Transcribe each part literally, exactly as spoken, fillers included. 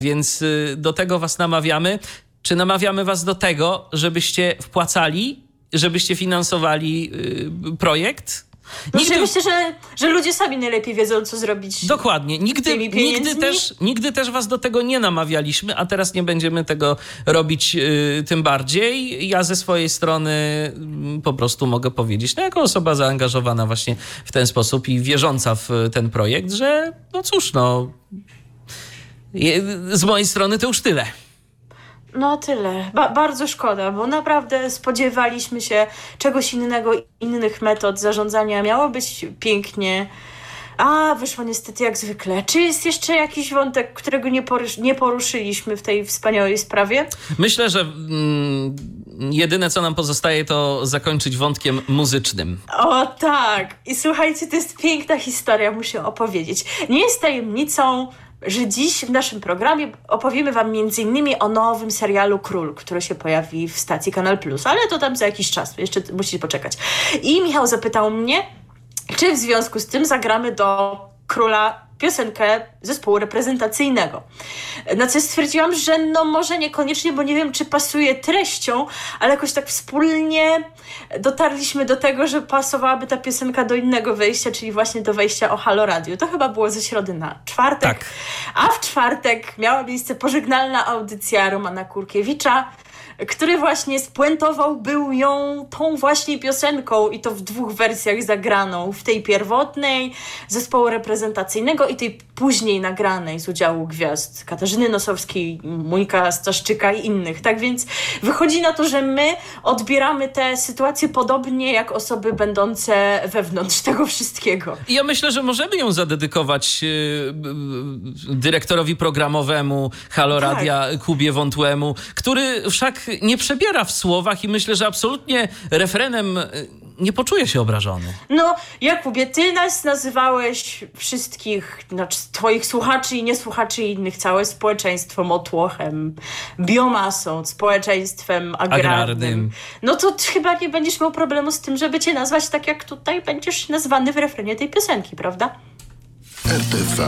Więc do tego was namawiamy. Czy namawiamy was do tego, żebyście wpłacali, żebyście finansowali projekt? No nigdy... Myślę, że, że ludzie sami najlepiej wiedzą, co zrobić. Dokładnie. Nigdy, nigdy, też, nigdy też was do tego nie namawialiśmy, a teraz nie będziemy tego robić y, tym bardziej. Ja ze swojej strony y, po prostu mogę powiedzieć, no jako osoba zaangażowana właśnie w ten sposób i wierząca w ten projekt, że no cóż, no je, z mojej strony to już tyle. No tyle. Ba- bardzo szkoda, bo naprawdę spodziewaliśmy się czegoś innego, innych metod zarządzania. Miało być pięknie, a wyszło niestety jak zwykle. Czy jest jeszcze jakiś wątek, którego nie, porusz- nie poruszyliśmy w tej wspaniałej sprawie? Myślę, że mm, jedyne co nam pozostaje to zakończyć wątkiem muzycznym. O tak. I słuchajcie, to jest piękna historia, muszę opowiedzieć. Nie jest tajemnicą, że dziś w naszym programie opowiemy wam między innymi o nowym serialu Król, który się pojawi w stacji Kanal Plus, ale to tam za jakiś czas, jeszcze musicie poczekać. I Michał zapytał mnie, czy w związku z tym zagramy do Króla piosenkę zespołu reprezentacyjnego. Na co stwierdziłam, że no może niekoniecznie, bo nie wiem, czy pasuje treścią, ale jakoś tak wspólnie dotarliśmy do tego, że pasowałaby ta piosenka do innego wejścia, czyli właśnie do wejścia o Halo Radio. To chyba było ze środy na czwartek. Tak. A w czwartek miała miejsce pożegnalna audycja Romana Kurkiewicza, który właśnie spuentował był ją tą właśnie piosenką i to w dwóch wersjach zagraną. W tej pierwotnej zespołu reprezentacyjnego i tej później nagranej z udziału gwiazd Katarzyny Nosowskiej, Mójka Staszczyka i innych. Tak więc wychodzi na to, że my odbieramy tę sytuację podobnie jak osoby będące wewnątrz tego wszystkiego. I ja myślę, że możemy ją zadedykować yy, dyrektorowi programowemu Halo tak. Radia, Kubie Wątłemu, który wszak nie przebiera w słowach i myślę, że absolutnie refrenem nie poczuje się obrażony. No, Jakubie, ty nas nazywałeś wszystkich, znaczy twoich słuchaczy i niesłuchaczy i innych, całe społeczeństwo motłochem, biomasą, społeczeństwem agrarnym. agrarnym. No to chyba nie będziesz miał problemu z tym, żeby cię nazwać tak, jak tutaj będziesz nazwany w refrenie tej piosenki, prawda? R T V.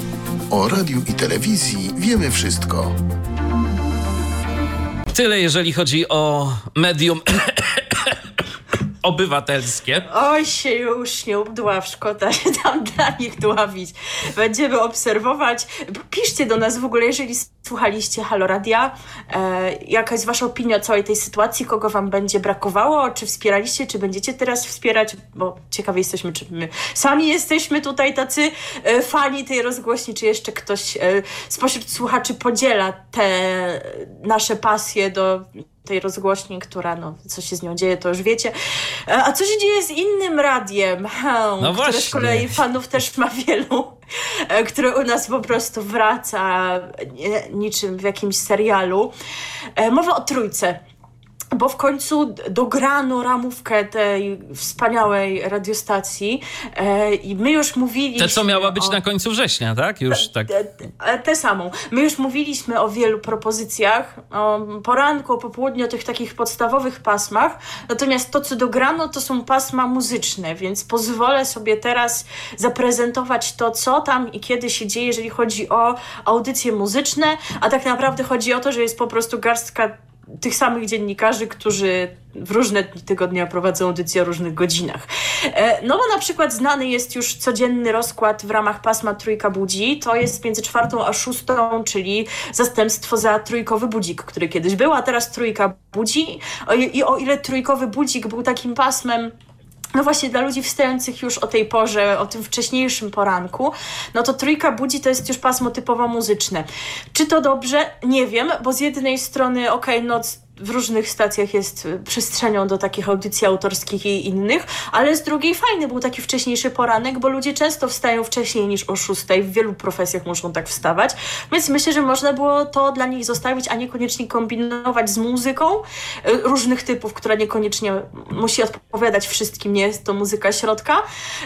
O radiu i telewizji wiemy wszystko. Tyle, jeżeli chodzi o medium obywatelskie. Oj, się już nie udław, szkoda się tam dla nich dławić. Będziemy obserwować. Piszcie do nas w ogóle, jeżeli słuchaliście Halo Radia. E, jaka jest wasza opinia o całej tej sytuacji? Kogo wam będzie brakowało? Czy wspieraliście? Czy będziecie teraz wspierać? Bo ciekawi jesteśmy, czy my sami jesteśmy tutaj tacy e, fani tej rozgłośni, czy jeszcze ktoś e, spośród słuchaczy podziela te nasze pasje do tej rozgłośni, która, no, co się z nią dzieje, to już wiecie. A co się dzieje z innym radiem, hmm, no które właśnie. z kolei fanów też ma wielu, które u nas po prostu wraca niczym w jakimś serialu. Mowa o Trójce. Bo w końcu dograno ramówkę tej wspaniałej radiostacji e, i my już mówiliśmy... Te, co miała być o... na końcu września, tak? Już tak. Tę te, te samą. My już mówiliśmy o wielu propozycjach, o poranku, o popołudniu, o tych takich podstawowych pasmach, natomiast to, co dograno, to są pasma muzyczne, więc pozwolę sobie teraz zaprezentować to, co tam i kiedy się dzieje, jeżeli chodzi o audycje muzyczne, a tak naprawdę chodzi o to, że jest po prostu garstka tych samych dziennikarzy, którzy w różne dni tygodnia prowadzą audycje o różnych godzinach. No bo na przykład znany jest już codzienny rozkład w ramach pasma Trójka Budzi. To jest między czwartą a szóstą, czyli zastępstwo za trójkowy budzik, który kiedyś był, a teraz Trójka Budzi. I o ile trójkowy budzik był takim pasmem, no właśnie dla ludzi wstających już o tej porze, o tym wcześniejszym poranku, no to Trójka Budzi to jest już pasmo typowo muzyczne. Czy to dobrze? Nie wiem, bo z jednej strony okej, okay, noc w różnych stacjach jest przestrzenią do takich audycji autorskich i innych, ale z drugiej fajny był taki wcześniejszy poranek, bo ludzie często wstają wcześniej niż o szóstej, w wielu profesjach muszą tak wstawać, więc myślę, że można było to dla nich zostawić, a niekoniecznie kombinować z muzyką różnych typów, która niekoniecznie musi odpowiadać wszystkim, nie jest to muzyka środka.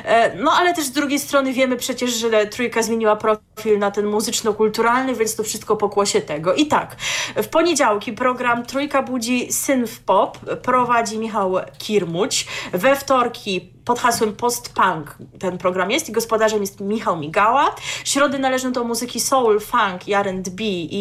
No ale też z drugiej strony wiemy przecież, że Trójka zmieniła profil na ten muzyczno-kulturalny, więc to wszystko pokłosie tego. I tak, w poniedziałki program Trójka czwartka budzi synth pop, prowadzi Michał Kirmuć. We wtorki pod hasłem post-punk ten program jest i gospodarzem jest Michał Migała. Środy należą do muzyki soul, funk i R and B i